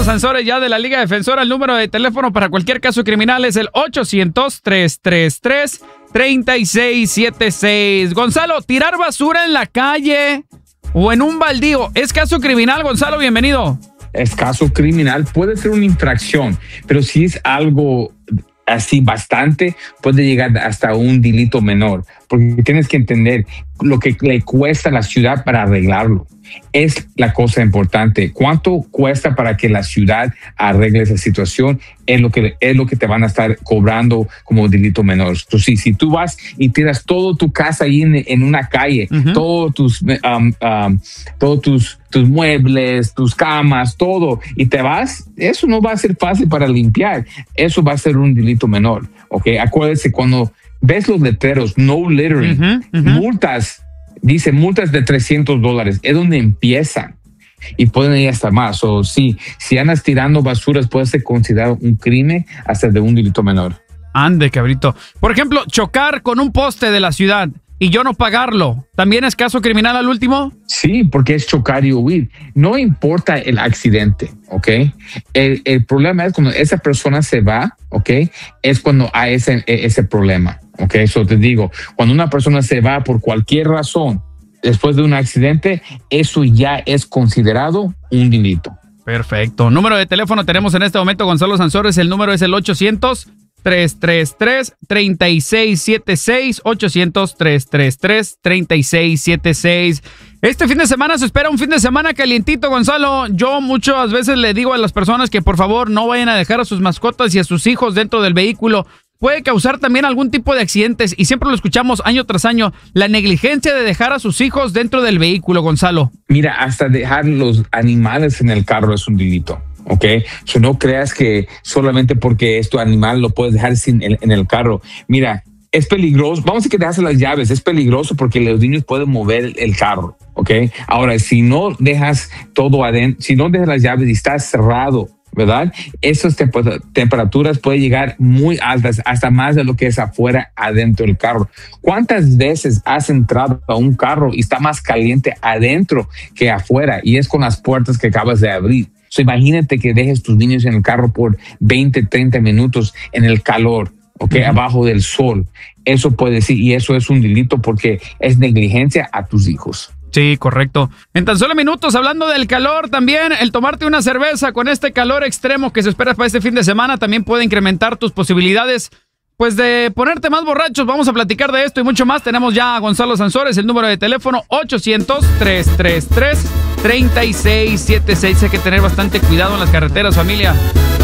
Gonzalo Sansores, ya de la Liga Defensora. El número de teléfono para cualquier caso criminal es el 800-333-3676. Gonzalo, tirar basura en la calle o en un baldío, ¿es caso criminal, Gonzalo? Bienvenido. Es caso criminal, puede ser una infracción, pero si es algo así bastante, puede llegar hasta un delito menor, porque tienes que entender lo que le cuesta a la ciudad para arreglarlo. Es la cosa importante. ¿Cuánto cuesta para que la ciudad arregle esa situación? Es lo que te van a estar cobrando como delito menor. Entonces, si tú vas y tiras toda tu casa ahí en una calle, todos tus muebles, tus camas, todo, y te vas, eso no va a ser fácil para limpiar. Eso va a ser un delito menor. ¿Okay? Acuérdese, cuando ves los letreros, no littering, multas, dice multas de $300, es donde empiezan y pueden ir hasta más. O si andas tirando basuras, puede ser considerado un crimen hasta de un delito menor. Ande, cabrito. Por ejemplo, chocar con un poste de la ciudad y yo no pagarlo, ¿también es caso criminal al último? Sí, porque es chocar y huir. No importa el accidente, ¿ok? El problema es cuando esa persona se va, ¿ok? Es cuando hay ese problema, ¿ok? Eso te digo, cuando una persona se va por cualquier razón después de un accidente, eso ya es considerado un delito. Perfecto. Número de teléfono tenemos en este momento, Gonzalo Sansores. El número es el 800-333-3676, 800-333-3676. Este fin de semana se espera un fin de semana calientito, Gonzalo. Yo muchas veces le digo a las personas que por favor no vayan a dejar a sus mascotas y a sus hijos dentro del vehículo. Puede causar también algún tipo de accidentes y siempre lo escuchamos año tras año, la negligencia de dejar a sus hijos dentro del vehículo, Gonzalo. Mira, hasta dejar los animales en el carro es un delito. ¿Ok? So no creas que solamente porque es tu animal lo puedes dejar en el carro. Mira, es peligroso. Vamos a que dejas las llaves. Es peligroso porque los niños pueden mover el carro. ¿Ok? Ahora, si no dejas todo adentro, si no dejas las llaves y estás cerrado, ¿verdad? Esas temperaturas pueden llegar muy altas, hasta más de lo que es afuera, adentro del carro. ¿Cuántas veces has entrado a un carro y está más caliente adentro que afuera? Y es con las puertas que acabas de abrir. So, imagínate que dejes tus niños en el carro por 20, 30 minutos en el calor, ¿ok? Abajo del sol. Eso puede decir, y eso es un delito porque es negligencia a tus hijos. Sí, correcto. En tan solo minutos, hablando del calor, también el tomarte una cerveza con este calor extremo que se espera para este fin de semana también puede incrementar tus posibilidades, pues, de ponerte más borrachos. Vamos a platicar de esto y mucho más. Tenemos ya a Gonzalo Sansores, el número de teléfono 800-333-3676. Hay que tener bastante cuidado en las carreteras, familia.